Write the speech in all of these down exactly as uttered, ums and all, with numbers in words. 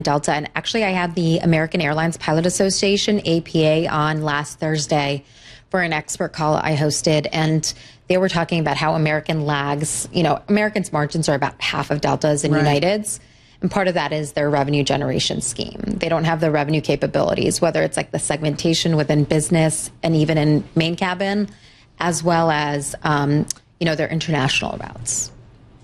Delta. And actually, I had the American Airlines Pilot Association, A P A, on last Thursday for an expert call I hosted. And they were talking about how American lags, you know, Americans' margins are about half of Delta's and right. United's. And part of that is their revenue generation scheme. They don't have the revenue capabilities, whether it's like the segmentation within business and even in main cabin, as well as, um, you know, their international routes.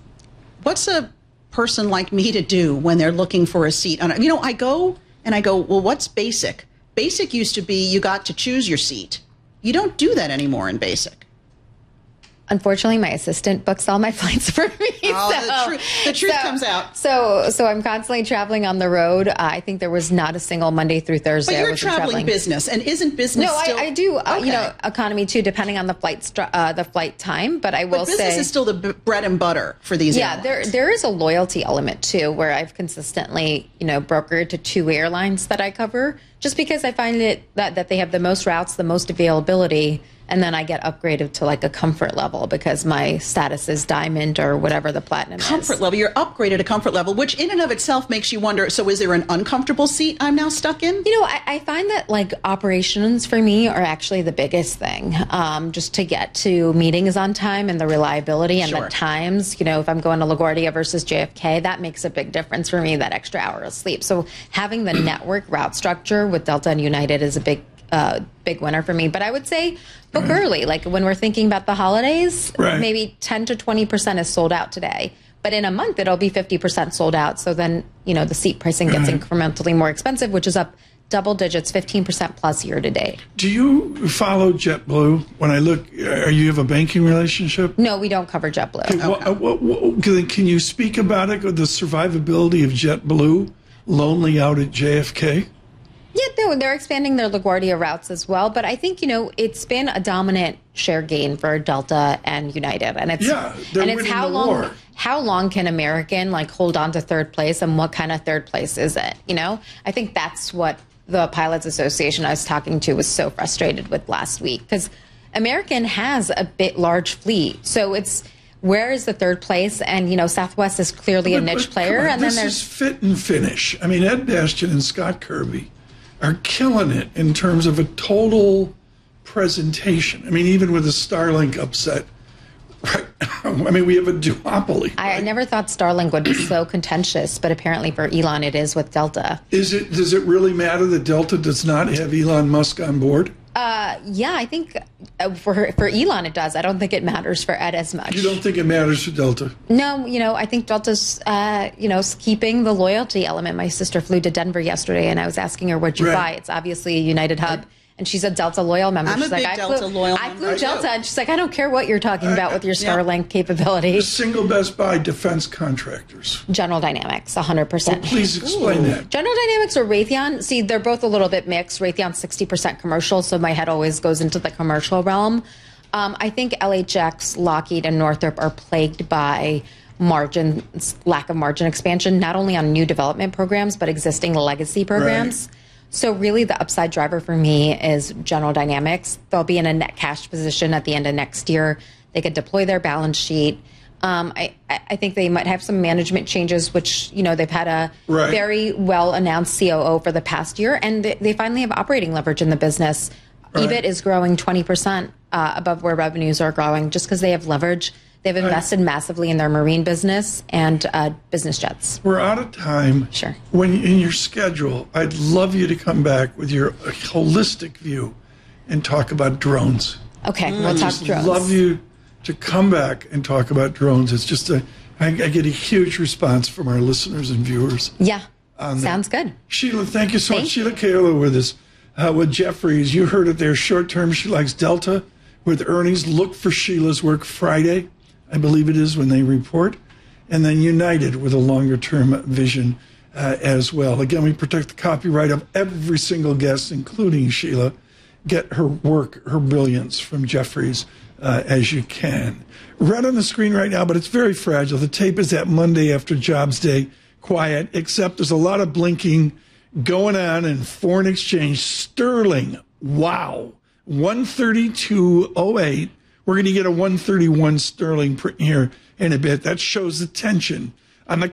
What's a person like me to do when they're looking for a seat? You know, I go and I go, well, what's basic? Basic used to be you got to choose your seat. You don't do that anymore in basic. Unfortunately, my assistant books all my flights for me. Oh, so, the, tr- the truth so, comes out. So, so I'm constantly traveling on the road. Uh, I think there was not a single Monday through Thursday. But you're I wasn't traveling, traveling business, and isn't business? No, still... I, I do. Okay. Uh, you know, economy too, depending on the flight, stru- uh, the flight time. But I will but business say, is still the b- bread and butter for these. Yeah, airlines. there there is a loyalty element too, where I've consistently, you know, brokered to two airlines that I cover, just because I find it that that they have the most routes, the most availability. And then I get upgraded to like a comfort level because my status is diamond or whatever the platinum comfort is. Comfort level. You're upgraded to comfort level, which in and of itself makes you wonder, so is there an uncomfortable seat I'm now stuck in? You know, I, I find that like operations for me are actually the biggest thing. Um, just to get to meetings on time and the reliability and sure. the times. You know, if I'm going to LaGuardia versus J F K, that makes a big difference for me, that extra hour of sleep. So having the network route structure with Delta and United is a big Uh, big winner for me. But I would say book right. early. Like when we're thinking about the holidays, right. maybe ten to twenty percent is sold out today. But in a month, it'll be fifty percent sold out. So then, you know, the seat pricing gets right. incrementally more expensive, which is up double digits, fifteen percent plus year to date. Do you follow JetBlue? When I look, are you have a banking relationship? No, we don't cover JetBlue. Can, okay. what, what, what, can you speak about it, the survivability of JetBlue lonely out at J F K? Yeah, they're expanding their LaGuardia routes as well. But I think, you know, it's been a dominant share gain for Delta and United. And it's, yeah, they're and it's winning how the long, war. How long can American, like, hold on to third place, and what kind of third place is it? You know, I think that's what the Pilots Association I was talking to was so frustrated with last week. Because American has a bit large fleet. So it's, where is the third place? And, you know, Southwest is clearly but, a niche but, player. On, and this then there's is fit and finish. I mean, Ed Bastian and Scott Kirby are killing it in terms of a total presentation. I mean, even with the Starlink upset, right? I mean, we have a duopoly. Right? I never thought Starlink would be so contentious, but apparently for Elon it is with Delta. Is it? Does it really matter that Delta does not have Elon Musk on board? Uh, yeah, I think uh, for for Elon it does. I don't think it matters for Ed as much. You don't think it matters for Delta? No, you know, I think Delta's, uh, you know, keeping the loyalty element. My sister flew to Denver yesterday, and I was asking her, what'd you right. buy? It's obviously a United hub. Right. And she's a Delta loyal member. I'm she's a like, big I Delta flew, loyal I member. flew I Delta, do. and she's like, I don't care what you're talking about with your Starlink yeah. capabilities. Single best buy defense contractors. General Dynamics, one hundred percent. Oh, please explain Ooh. that. General Dynamics or Raytheon, see, they're both a little bit mixed. Raytheon's sixty percent commercial, so my head always goes into the commercial realm. Um, I think L H X, Lockheed, and Northrop are plagued by margin, lack of margin expansion, not only on new development programs, but existing legacy programs. Right. So really the upside driver for me is General Dynamics. They'll be in a net cash position at the end of next year. They could deploy their balance sheet. Um, I, I think they might have some management changes, which, you know, they've had a right. very well-announced C O O for the past year, and they, they finally have operating leverage in the business. Right. E B I T is growing twenty percent uh, above where revenues are growing just because they have leverage. They've invested right. massively in their marine business and uh, business jets. We're out of time. Sure. When in your schedule, I'd love you to come back with your holistic view and talk about drones. Okay, mm. we'll I talk just drones. love you to come back and talk about drones. It's just a, I, I get a huge response from our listeners and viewers. Yeah, sounds good. Sheila, thank you so thank much. Sheila Kahlo with us, uh, with Jefferies. You heard it there, short term. She likes Delta with earnings. Look for Sheila's work Friday, I believe it is, when they report. And then United with a longer term vision uh, as well. Again, we protect the copyright of every single guest, including Sheila. Get her work, her brilliance from Jefferies uh, as you can. Red on the screen right now, but it's very fragile. The tape is that Monday after Jobs Day, quiet, except there's a lot of blinking going on in foreign exchange. Sterling, wow, one thirty-two oh eight. We're going to get a one thirty-one sterling print here in a bit. That shows the tension on the